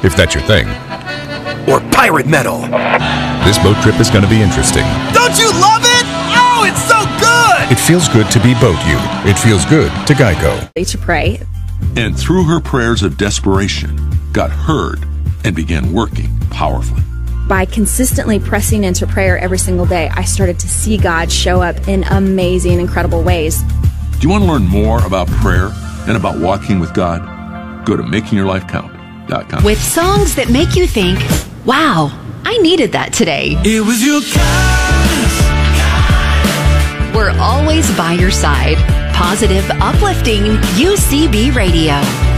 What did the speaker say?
if that's your thing. Or pirate metal. This boat trip is going to be interesting. Don't you love it? Oh, it's so good! It feels good to be Boat You. It feels good to Geico. To pray. And through her prayers of desperation, got heard and began working powerfully. By consistently pressing into prayer every single day, I started to see God show up in amazing, incredible ways. Do you want to learn more about prayer and about walking with God? Go to makingyourlifecount.com. With songs that make you think, wow, I needed that today. It was your kindness. We're always by your side. Positive, uplifting UCB Radio.